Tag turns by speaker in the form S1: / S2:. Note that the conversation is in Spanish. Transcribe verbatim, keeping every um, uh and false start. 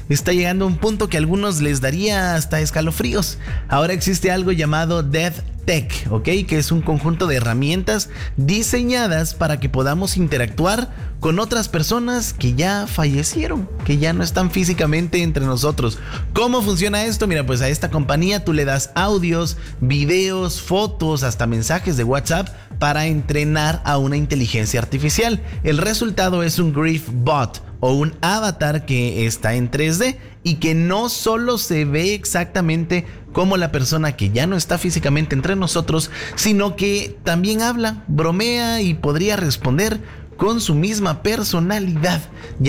S1: está llegando a un punto que a algunos les daría hasta escalofríos. Ahora existe algo llamado Death Tech, ¿ok? Que es un conjunto de herramientas diseñadas para que podamos interactuar con otras personas que ya fallecieron, que ya no están físicamente entre nosotros. ¿Cómo funciona esto? Mira, pues a esta compañía tú le das audios, videos, fotos, hasta mensajes de WhatsApp para entrenar a una inteligencia artificial. El resultado es un Grief Bot o un avatar que está en tres D y que no solo se ve exactamente como la persona que ya no está físicamente entre nosotros, sino que también habla, bromea y podría responder con su misma personalidad. Ya